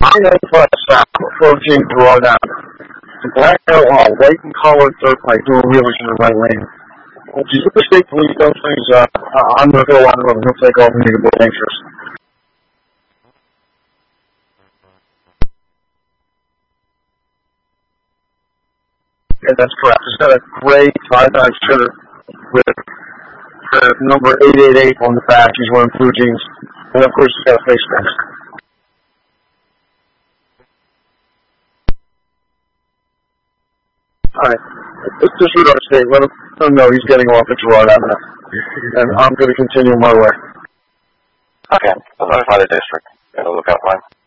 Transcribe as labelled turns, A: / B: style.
A: 995 south, approaching Drawdown. The black outlaw, white and collared dirt bike, doing wheelers in the right lane. If you get the state police, those things, I'm going to go on the road. He'll take off and make it more dangerous. Yeah, that's correct. He's got a gray tie-dye shirt with number 888 on the back. He's wearing blue jeans. And of course, he's got a face mask. Alright. Let's disregard state. Let him know he's getting off at Gerard Avenue. And I'm going to continue my way.
B: Okay. I'll notify the district. It'll look out line.